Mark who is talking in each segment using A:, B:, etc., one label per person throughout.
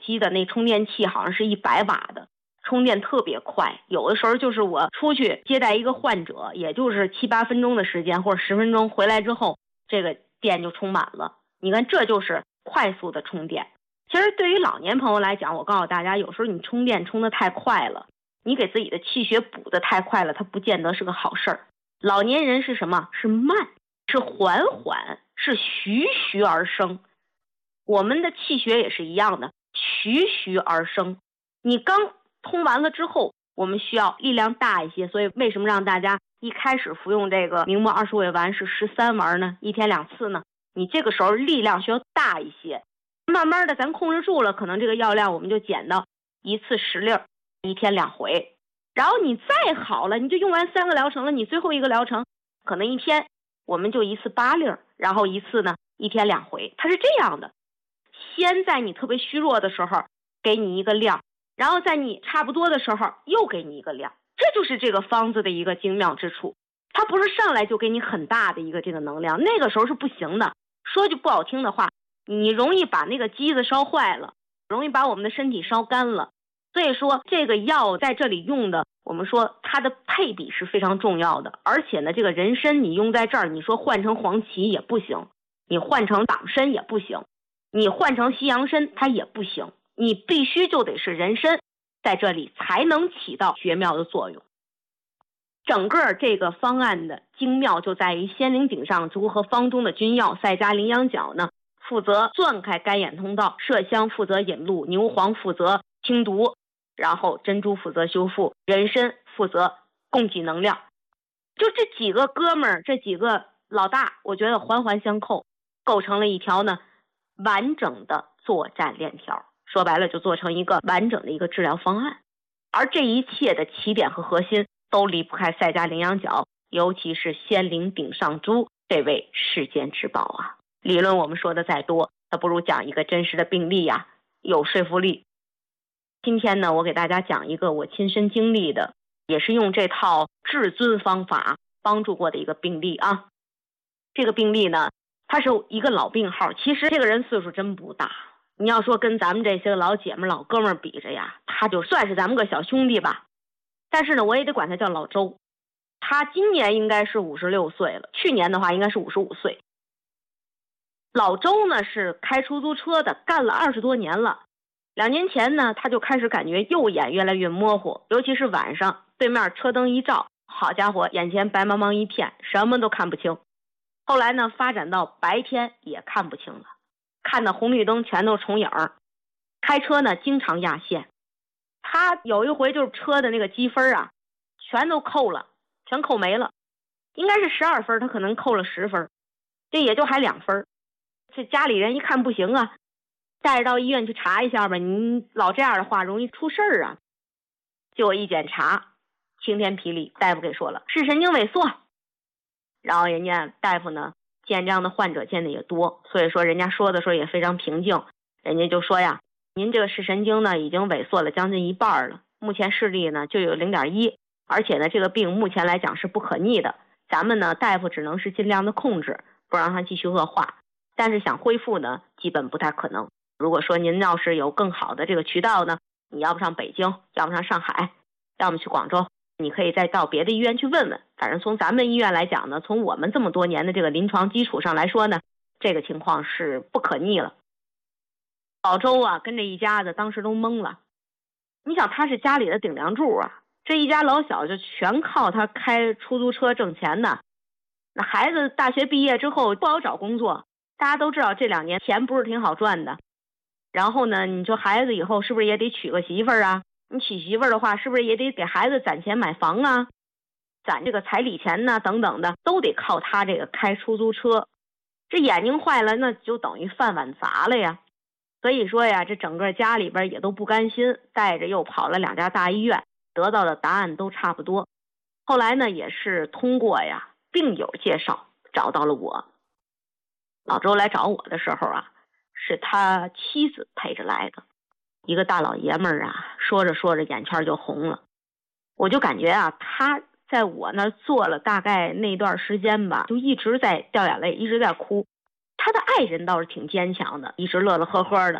A: 机的那充电器好像是100瓦的，充电特别快，有的时候就是我出去接待一个患者，也就是7、8分钟的时间或者10分钟，回来之后这个电就充满了。你看这就是快速的充电。其实对于老年朋友来讲，我告诉大家，有时候你充电充得太快了，你给自己的气血补得太快了，它不见得是个好事儿。老年人是什么？是慢，是缓缓，是徐徐而生。我们的气血也是一样的，徐徐而生。你刚通完了之后，我们需要力量大一些，所以为什么让大家一开始服用这个明末20味丸是13丸呢？1天2次呢？你这个时候力量需要大一些，慢慢的咱控制住了，可能这个药量我们就减到1次10粒，1天2回。然后你再好了，你就用完3个疗程了，你最后一个疗程可能1天我们就1次8粒，然后1次呢1天2回。它是这样的，先在你特别虚弱的时候给你一个量，然后在你差不多的时候又给你一个量，这就是这个方子的一个精妙之处。它不是上来就给你很大的一个这个能量，那个时候是不行的。说句不好听的话，你容易把那个机子烧坏了，容易把我们的身体烧干了。所以说这个药在这里用的，我们说它的配比是非常重要的。而且呢，这个人参你用在这儿，你说换成黄芪也不行，你换成党参也不行，你换成西洋参它也不行，你必须就得是人参在这里才能起到绝妙的作用。整个这个方案的精妙就在于仙灵顶上珠和方中的君药赛迦羚羊角呢，负责钻开干眼通道，麝香负责引路，牛黄负责清毒，然后珍珠负责修复，人参负责供给能量。就这几个哥们儿，这几个老大，我觉得环环相扣，构成了一条呢完整的作战链条。说白了，就做成一个完整的一个治疗方案。而这一切的起点和核心都离不开赛迦羚羊角，尤其是仙灵顶上珠这位世间之宝啊。理论我们说的再多，它不如讲一个真实的病例呀，有说服力。今天呢，我给大家讲一个我亲身经历的，也是用这套至尊方法帮助过的一个病例啊。这个病例呢，他是一个老病号，其实这个人岁数真不大，你要说跟咱们这些个老姐们老哥们比着呀，他就算是咱们个小兄弟吧。但是呢，我也得管他叫老周。他今年应该是56岁了，去年的话应该是55岁。老周呢是开出租车的，干了20多年了。2年前呢，他就开始感觉右眼越来越模糊，尤其是晚上，对面车灯一照，好家伙，眼前白茫茫一片，什么都看不清。后来呢，发展到白天也看不清了，看到红绿灯全都是重影。开车呢，经常压线。他有一回就是车的那个积分啊，全都扣了，全扣没了。应该是12分，他可能扣了10分，这也就还2分。这家里人一看不行啊，带着到医院去查一下吧，你老这样的话容易出事儿啊。结果一检查，晴天霹雳，大夫给说了视神经萎缩。然后人家大夫呢见这样的患者见的也多，所以说人家说的时候也非常平静。人家就说呀，您这个视神经呢已经萎缩了将近1半了，目前视力呢就有0.1，而且呢这个病目前来讲是不可逆的，咱们呢大夫只能是尽量的控制，不让它继续恶化，但是想恢复呢基本不太可能。如果说您要是有更好的这个渠道呢，你要不上北京，要不上上海，要么去广州，你可以再到别的医院去问问。反正从咱们医院来讲呢，从我们这么多年的这个临床基础上来说呢，这个情况是不可逆了。老周啊跟这一家子当时都懵了。你想他是家里的顶梁柱啊，这一家老小就全靠他开出租车挣钱呢。那孩子大学毕业之后不好找工作，大家都知道这2年钱不是挺好赚的。然后呢，你说孩子以后是不是也得娶个媳妇儿啊？你娶媳妇儿的话，是不是也得给孩子攒钱买房啊，攒这个彩礼钱呢，等等的，都得靠他这个开出租车。这眼睛坏了，那就等于饭碗砸了呀。所以说呀，这整个家里边也都不甘心，带着又跑了2家大医院，得到的答案都差不多。后来呢，也是通过呀病友介绍找到了我。老周来找我的时候啊，是他妻子陪着来的，一个大老爷们儿啊，说着说着眼圈就红了。我就感觉啊，他在我那坐了大概那段时间吧，就一直在掉眼泪，一直在哭。他的爱人倒是挺坚强的，一直乐乐呵呵的。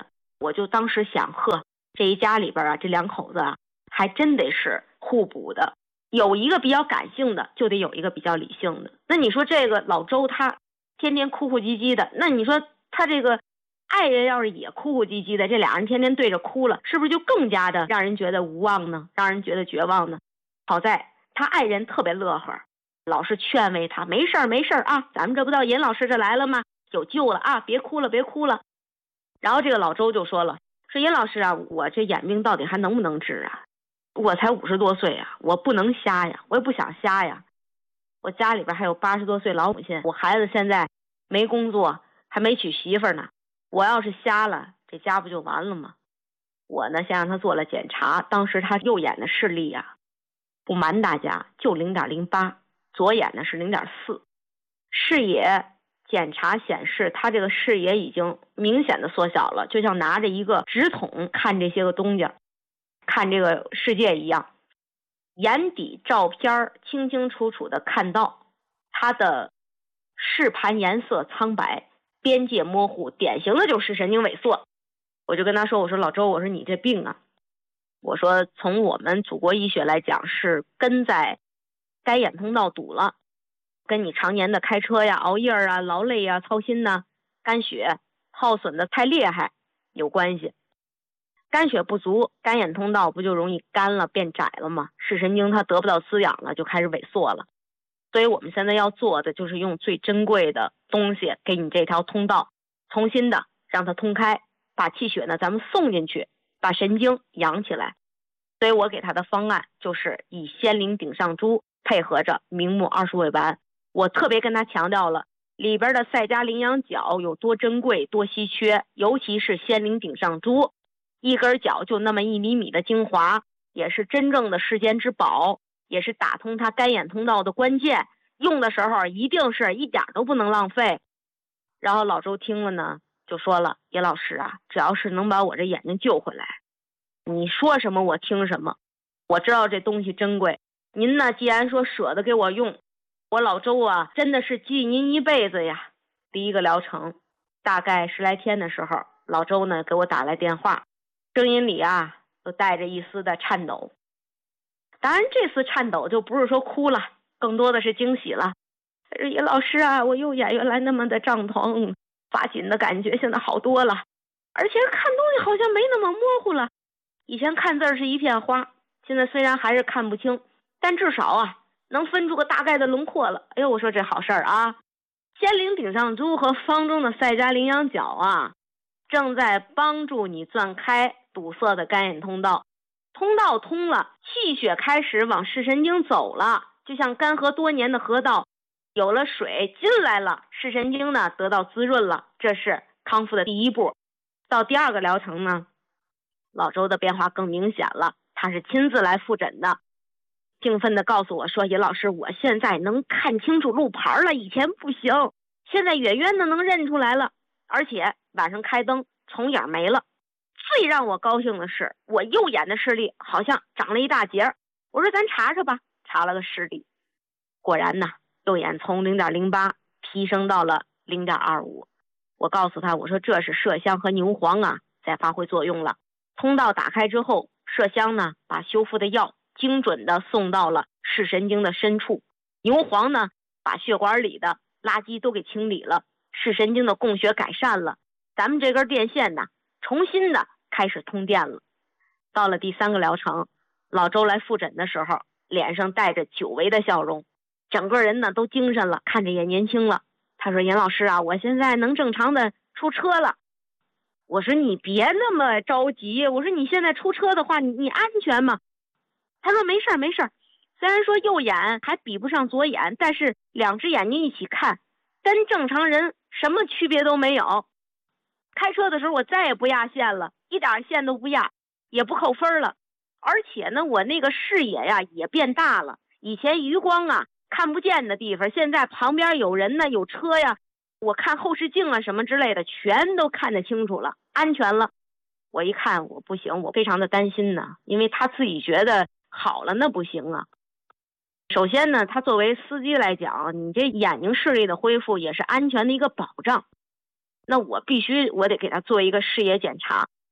A: 我就当时想，这一家里边啊，这两口子啊，还真得是互补的，有一个比较感性的，就得有一个比较理性的。那你说这个老周他天天哭哭唧唧的，那你说他这个爱人要是也哭哭唧唧的，这俩人天天对着哭了，是不是就更加的让人觉得无望呢？让人觉得绝望呢？好在他爱人特别乐呵，老是劝慰他，没事儿没事儿啊，咱们这不到尹老师这来了吗？有救了啊，别哭了别哭了。然后这个老周就说了，说尹老师啊，我这眼病到底还能不能治啊？我才50多岁啊，我不能瞎呀，我也不想瞎呀。我家里边还有80多岁老母亲，我孩子现在没工作，还没娶媳妇呢。我要是瞎了，这家不就完了吗？我呢，先让他做了检查，当时他右眼的视力啊，不瞒大家，就0.08，左眼呢是0.4，视野检查显示他这个视野已经明显的缩小了，就像拿着一个直筒看这些个东西，看这个世界一样。眼底照片清清楚楚的看到他的视盘颜色苍白，边界模糊，典型的就是视神经萎缩。我就跟他说，我说老周，我说你这病啊，我说从我们祖国医学来讲，是根在该眼通道堵了，跟你常年的开车呀、熬夜啊、劳累呀、操心呐、肝血耗损的太厉害有关系。肝血不足，干眼通道不就容易干了变窄了吗？视神经它得不到滋养了，就开始萎缩了。所以我们现在要做的就是用最珍贵的东西给你这条通道重新的让它通开，把气血呢咱们送进去，把神经养起来。所以我给他的方案就是以仙灵顶上珠配合着明目20味丸。我特别跟他强调了里边的赛迦羚羊角有多珍贵多稀缺，尤其是仙灵顶上珠，一根角就那么1厘米的精华，也是真正的世间之宝，也是打通他干眼通道的关键，用的时候一定是一点都不能浪费。然后老周听了呢，就说了，叶老师啊，只要是能把我这眼睛救回来，你说什么我听什么，我知道这东西珍贵，您呢既然说舍得给我用，我老周啊真的是记您一辈子呀。第一个疗程大概10来天的时候，老周呢给我打来电话，声音里啊都带着一丝的颤抖。当然这次颤抖就不是说哭了，更多的是惊喜了。叶老师啊，我右眼原来那么的胀疼，发紧的感觉现在好多了，而且看东西好像没那么模糊了。以前看字是一片花，现在虽然还是看不清，但至少啊能分出个大概的轮廓了。哎呦，我说这好事儿啊！仙灵顶上珠和方中的赛迦羚羊角啊，正在帮助你钻开堵塞的干眼通道，通道通了，气血开始往视神经走了，就像干涸多年的河道有了水进来了，视神经呢得到滋润了，这是康复的第一步。到第2个疗程呢，老周的变化更明显了，他是亲自来复诊的，兴奋地告诉我说，叶老师，我现在能看清楚路牌了，以前不行，现在远远的能认出来了，而且晚上开灯重影没了。最让我高兴的是，我右眼的视力好像长了一大截。我说咱查查吧，查了个视力，果然呢，右眼从0.08提升到了0.25。我告诉他，我说这是麝香和牛黄啊在发挥作用了。通道打开之后，麝香呢把修复的药精准的送到了视神经的深处，牛黄呢把血管里的垃圾都给清理了，视神经的供血改善了，咱们这根电线呢重新的开始通电了。到了第3个疗程，老周来复诊的时候，脸上带着久违的笑容，整个人呢都精神了，看着也年轻了。他说，严老师啊，我现在能正常的出车了。我说你别那么着急，我说你现在出车的话，你安全吗？他说没事没事，虽然说右眼还比不上左眼，但是2只眼睛一起看，跟正常人什么区别都没有。开车的时候我再也不压线了，一点线都不压，也不扣分了。而且呢，我那个视野呀也变大了，以前余光啊看不见的地方，现在旁边有人呢，有车呀，我看后视镜啊什么之类的全都看得清楚了，安全了。我一看我不行，我非常的担心呢，因为他自己觉得好了那不行啊。首先呢，他作为司机来讲，你这眼睛视力的恢复也是安全的一个保障，那我必须得给他做一个视野检查。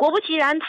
A: 果不其然，